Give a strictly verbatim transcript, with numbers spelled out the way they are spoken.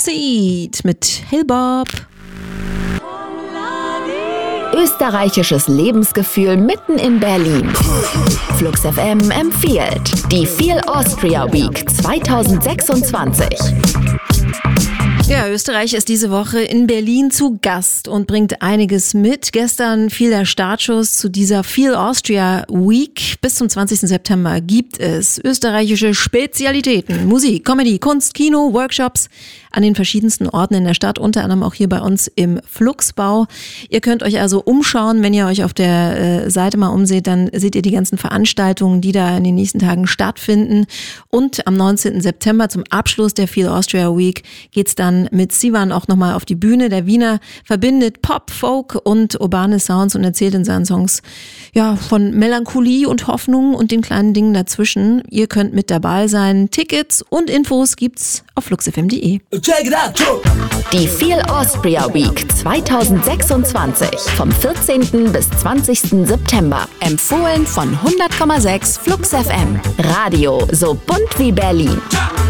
Seed mit Hey Bob. Österreichisches Lebensgefühl mitten in Berlin. Flux F M empfiehlt die Feel Austria Week zwanzig sechsundzwanzig. Ja, Österreich ist diese Woche in Berlin zu Gast und bringt einiges mit. Gestern fiel der Startschuss zu dieser Feel Austria Week. Bis zum zwanzigsten September gibt es österreichische Spezialitäten. Musik, Comedy, Kunst, Kino, Workshops an den verschiedensten Orten in der Stadt, unter anderem auch hier bei uns im Fluxbau. Ihr könnt euch also umschauen, wenn ihr euch auf der äh, Seite mal umseht, dann seht ihr die ganzen Veranstaltungen, die da in den nächsten Tagen stattfinden. Und am neunzehnten September zum Abschluss der Feel Austria Week geht's dann mit Sivan auch nochmal auf die Bühne. Der Wiener verbindet Pop, Folk und urbane Sounds und erzählt in seinen Songs ja von Melancholie und Hoffnung und den kleinen Dingen dazwischen. Ihr könnt mit dabei sein. Tickets und Infos gibt's auf fluxfm punkt de. Die Feel Austria Week zwanzig sechsundzwanzig vom vierzehnten bis zwanzigsten September. Empfohlen von hundert Komma sechs Flux F M. Radio so bunt wie Berlin.